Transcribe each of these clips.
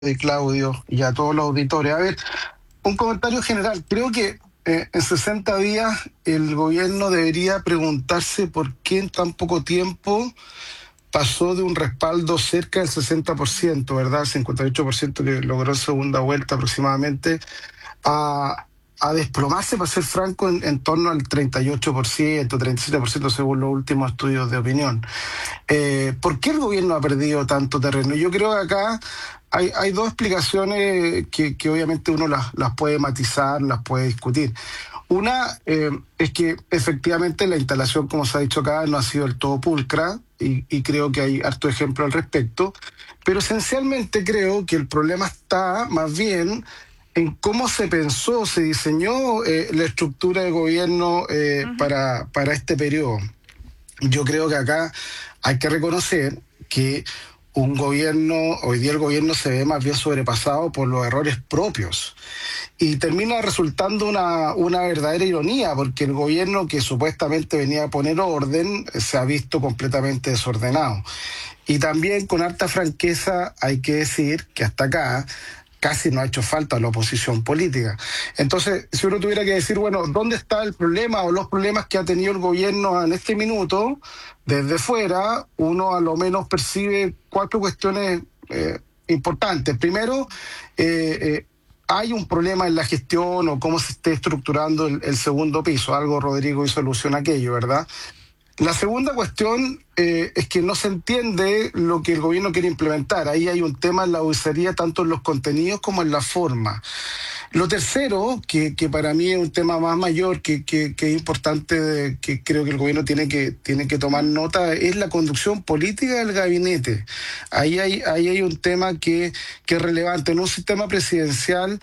de Claudio y a todos los auditores. A ver, un comentario general. Creo que en 60 días el gobierno debería preguntarse por qué en tan poco tiempo pasó de un respaldo cerca del 60%, ¿verdad? El 58% que logró en segunda vuelta aproximadamente, a, a desplomarse, para ser franco, en torno al 38%, 37% según los últimos estudios de opinión. ¿Por qué el gobierno ha perdido tanto terreno? Yo creo que acá hay dos explicaciones que obviamente uno las puede matizar, las puede discutir. Una es que efectivamente la instalación, como se ha dicho acá, no ha sido del todo pulcra y creo que hay harto ejemplo al respecto, pero esencialmente creo que el problema está más bien en cómo se pensó, se diseñó la estructura de gobierno Ujú. para este periodo. Yo creo que acá hay que reconocer que hoy día el gobierno se ve más bien sobrepasado por los errores propios y termina resultando una verdadera ironía, porque el gobierno que supuestamente venía a poner orden se ha visto completamente desordenado. Y también con harta franqueza hay que decir que hasta acá casi no ha hecho falta la oposición política. Entonces, si uno tuviera que decir, bueno, ¿dónde está el problema o los problemas que ha tenido el gobierno en este minuto? Desde fuera, uno a lo menos percibe cuatro cuestiones importantes. Primero, hay un problema en la gestión o cómo se esté estructurando el segundo piso. Algo Rodrigo hizo alusión a aquello, ¿verdad? La segunda cuestión es que no se entiende lo que el gobierno quiere implementar. Ahí hay un tema en la auditoría, tanto en los contenidos como en la forma. Lo tercero, que para mí es un tema más mayor, que es importante, que creo que el gobierno tiene que tomar nota, es la conducción política del gabinete. Ahí hay un tema que es relevante. En un sistema presidencial,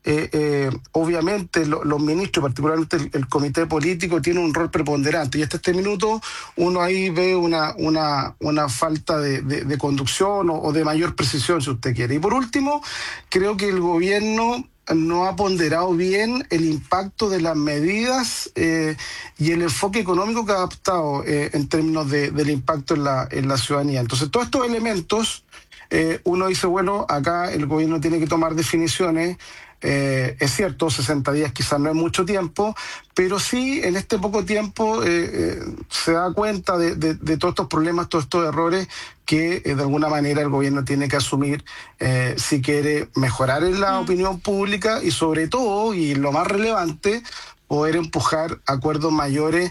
obviamente los ministros, particularmente el comité político, tiene un rol preponderante. Y hasta este minuto uno ahí ve una falta de conducción o de mayor precisión, si usted quiere. Y por último, creo que el gobierno no ha ponderado bien el impacto de las medidas y el enfoque económico que ha adoptado en términos del impacto en la ciudadanía. Entonces, todos estos elementos, uno dice, bueno, acá el gobierno tiene que tomar definiciones. Es cierto, 60 días quizás no es mucho tiempo, pero sí en este poco tiempo se da cuenta de todos estos problemas, todos estos errores que de alguna manera el gobierno tiene que asumir si quiere mejorar en la Mm. opinión pública y sobre todo, y lo más relevante, poder empujar acuerdos mayores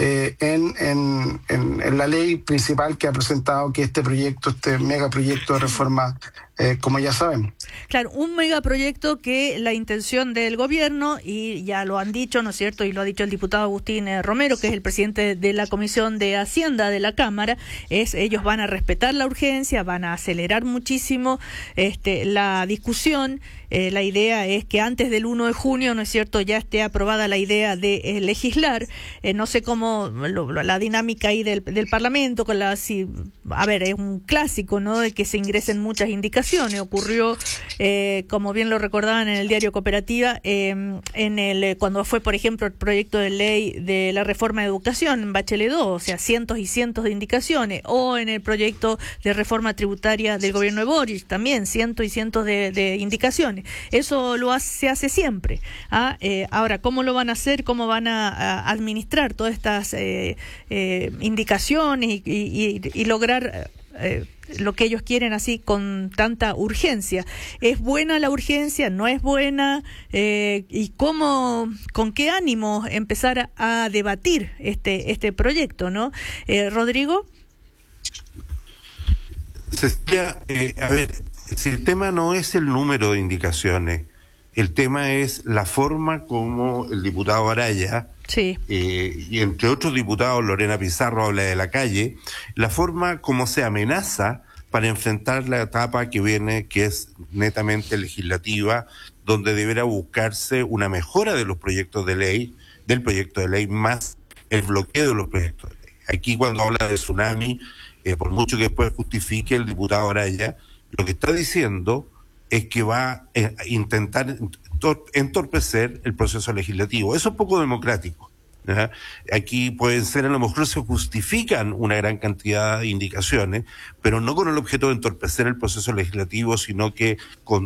en la ley principal que ha presentado, que este proyecto, este megaproyecto de reforma, como ya sabemos. Claro, un megaproyecto que la intención del gobierno, y ya lo han dicho, ¿no es cierto?, y lo ha dicho el diputado Agustín Romero, que es el presidente de la Comisión de Hacienda de la Cámara, es ellos van a respetar la urgencia, van a acelerar muchísimo la discusión. La idea es que antes del 1 de junio, ¿no es cierto?, ya esté aprobada la idea de legislar. No sé cómo la dinámica ahí del Parlamento, a ver, es un clásico, ¿no?, de que se ingresen muchas indicaciones. Ocurrió, como bien lo recordaban en el diario Cooperativa, cuando fue, por ejemplo, el proyecto de ley de la reforma de educación en Bachelet 2, o sea, cientos y cientos de indicaciones, o en el proyecto de reforma tributaria del gobierno de Boric, también cientos y cientos de indicaciones. Eso se hace siempre. Ahora, ¿cómo lo van a hacer? ¿Cómo van a administrar todas estas indicaciones y lograr lo que ellos quieren así con tanta urgencia? ¿Es buena la urgencia? ¿No es buena? ¿Y con qué ánimo empezar a debatir este proyecto, ¿no? Rodrigo. Cecilia, a ver, si el tema no es el número de indicaciones, el tema es la forma como el diputado Araya, Sí. y entre otros diputados, Lorena Pizarro habla de la calle, la forma como se amenaza para enfrentar la etapa que viene, que es netamente legislativa, donde deberá buscarse una mejora de los proyectos de ley, del proyecto de ley, más el bloqueo de los proyectos de ley. Aquí cuando habla de tsunami, por mucho que después justifique el diputado Araya, lo que está diciendo es que va a intentar entorpecer el proceso legislativo. Eso es poco democrático. ¿Ya? Aquí pueden ser, a lo mejor se justifican una gran cantidad de indicaciones, pero no con el objeto de entorpecer el proceso legislativo, sino que con